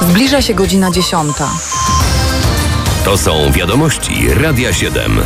Zbliża się godzina 10. To są wiadomości Radia 7.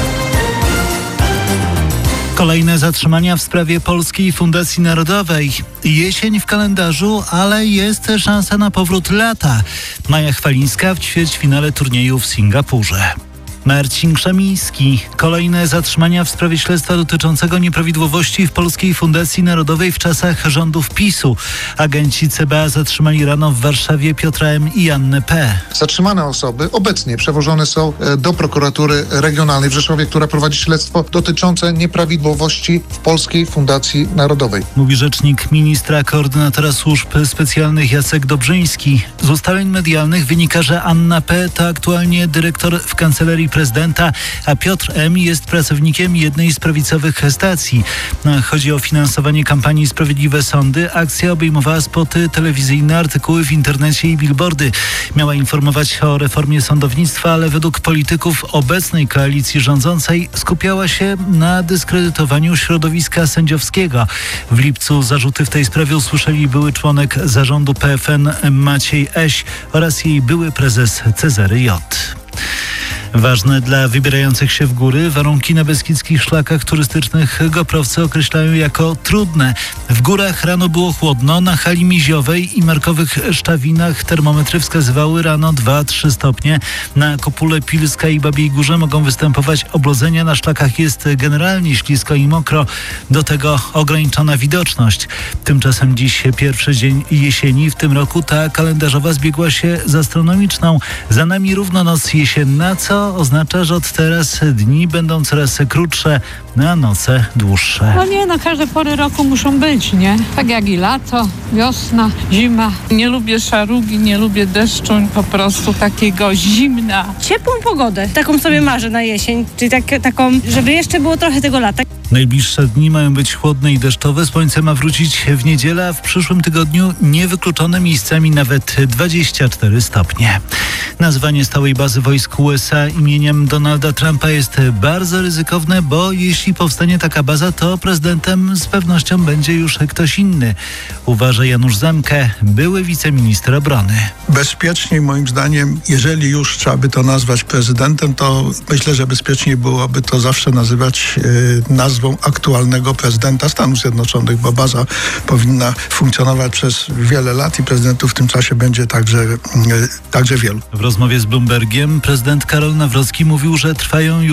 Kolejne zatrzymania w sprawie Polskiej Fundacji Narodowej. Jesień w kalendarzu, ale jest szansa na powrót lata. Maja Chwalińska w ćwierćfinale turnieju w Singapurze. Marcin Krzemiński. Kolejne zatrzymania w sprawie śledztwa dotyczącego nieprawidłowości w Polskiej Fundacji Narodowej w czasach rządów PiS-u. Agenci CBA zatrzymali rano w Warszawie Piotra M. i Annę P. Zatrzymane osoby obecnie przewożone są do prokuratury regionalnej w Rzeszowie, która prowadzi śledztwo dotyczące nieprawidłowości w Polskiej Fundacji Narodowej. Mówi rzecznik ministra koordynatora służb specjalnych Jacek Dobrzyński. Z ustaleń medialnych wynika, że Anna P. to aktualnie dyrektor w Kancelarii Prezydenta, a Piotr M. jest pracownikiem jednej z prawicowych stacji. Chodzi o finansowanie kampanii Sprawiedliwe Sądy. Akcja obejmowała spoty telewizyjne, artykuły w internecie i billboardy. Miała informować o reformie sądownictwa, ale według polityków obecnej koalicji rządzącej skupiała się na dyskredytowaniu środowiska sędziowskiego. W lipcu zarzuty w tej sprawie usłyszeli były członek zarządu PFN Maciej Eś oraz jej były prezes Cezary J. Ważne dla wybierających się w góry warunki na beskidzkich szlakach turystycznych goprowcy określają jako trudne. W górach rano było chłodno, na hali Miziowej i markowych Szczawinach termometry wskazywały rano 2-3 stopnie. Na Kopule Pilska i Babiej Górze mogą występować oblodzenia, na szlakach jest generalnie ślisko i mokro, do tego ograniczona widoczność. Tymczasem dziś pierwszy dzień jesieni, w tym roku ta kalendarzowa zbiegła się z astronomiczną. Za nami równo noc jesienna, co oznacza, że od teraz dni będą coraz krótsze, a noce dłuższe. Każde pory roku muszą być, nie? Tak jak i lato, wiosna, zima. Nie lubię szarugi, nie lubię deszczu, po prostu takiego zimna. Ciepłą pogodę, taką sobie marzę na jesień, czyli taką, żeby jeszcze było trochę tego lata. Najbliższe dni mają być chłodne i deszczowe. Słońce ma wrócić w niedzielę, a w przyszłym tygodniu niewykluczone miejscami nawet 24 stopnie. Nazwanie stałej bazy wojsk USA imieniem Donalda Trumpa jest bardzo ryzykowne, bo jeśli powstanie taka baza, to prezydentem z pewnością będzie już ktoś inny. Uważa Janusz Zemke, były wiceminister obrony. Bezpieczniej moim zdaniem, jeżeli już trzeba by to nazwać prezydentem, to myślę, że bezpieczniej byłoby to zawsze nazywać nazwą aktualnego prezydenta Stanów Zjednoczonych, bo baza powinna funkcjonować przez wiele lat i prezydentów w tym czasie będzie także wielu. W rozmowie z Bloombergiem prezydent Karol Nawrocki mówił, że trwają